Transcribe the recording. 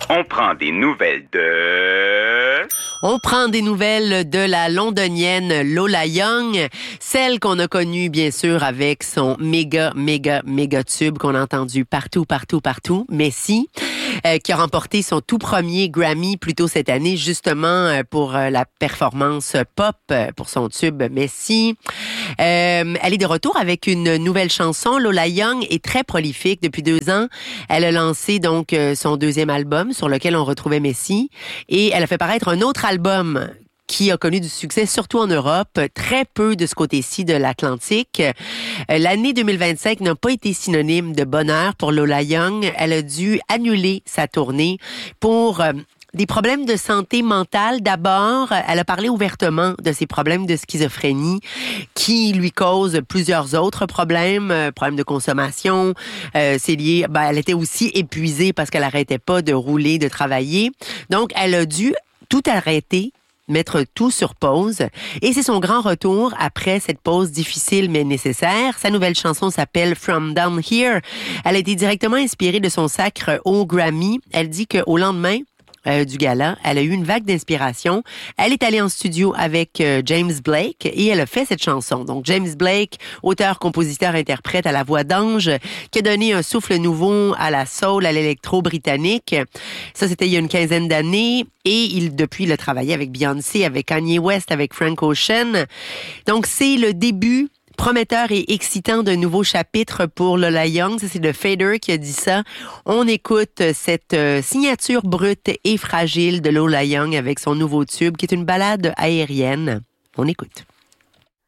On prend des nouvelles de... On prend des nouvelles de la londonienne Lola Young, celle qu'on a connue bien sûr avec son méga tube qu'on a entendu partout, Messi, qui a remporté son tout premier Grammy plus tôt cette année justement pour la performance pop pour son tube Messi. Elle est de retour avec une nouvelle chanson. Lola Young est très prolifique depuis 2 ans. Elle a lancé donc son deuxième album sur lequel on retrouvait Messi et elle a fait paraître un autre album qui a connu du succès, surtout en Europe, très peu de ce côté-ci de l'Atlantique. L'année 2025 n'a pas été synonyme de bonheur pour Lola Young. Elle a dû annuler sa tournée pour des problèmes de santé mentale. D'abord, elle a parlé ouvertement de ses problèmes de schizophrénie qui lui causent plusieurs autres problèmes, problèmes de consommation. C'est lié, elle était aussi épuisée parce qu'elle arrêtait pas de rouler, de travailler. Donc, elle a dû tout arrêter, mettre tout sur pause. Et c'est son grand retour après cette pause difficile mais nécessaire. Sa nouvelle chanson s'appelle From Down Here. Elle a été directement inspirée de son sacre au Grammy. Elle dit qu'au lendemain du gala, elle a eu une vague d'inspiration. Elle est allée en studio avec James Blake et elle a fait cette chanson. Donc James Blake, auteur, compositeur, interprète à la voix d'ange, qui a donné un souffle nouveau à la soul, à l'électro britannique. Ça, c'était il y a une quinzaine d'années et depuis, il a travaillé avec Beyoncé, avec Kanye West, avec Frank Ocean. Donc, c'est le début prometteur et excitant d'un nouveau chapitre pour Lola Young. Ça, c'est The Fader qui a dit ça. On écoute cette signature brute et fragile de Lola Young avec son nouveau tube qui est une ballade aérienne. On écoute.